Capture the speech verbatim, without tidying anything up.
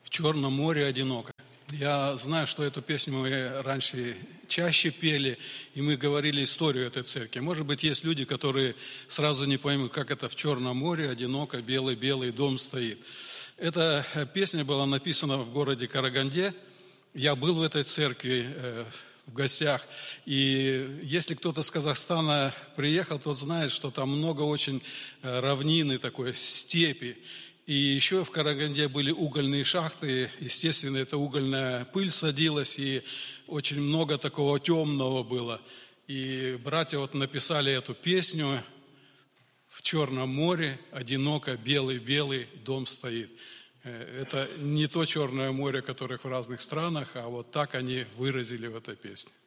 в Черном море одиноко. Я знаю, что эту песню мы раньше чаще пели, и мы говорили историю этой церкви. Может быть, есть люди, которые сразу не поймут, как это в Черном море одиноко, белый-белый дом стоит. Эта песня была написана в городе Караганде. Я был в этой церкви э, в гостях, и если кто-то с Казахстана приехал, тот знает, что там много очень равнины, такой степи. И еще в Караганде были угольные шахты, естественно, эта угольная пыль садилась, и очень много такого темного было. И братья вот написали эту песню «В Черном море одиноко белый-белый дом стоит». Это не то Черное море, которое в разных странах, а вот так они выразили в этой песне.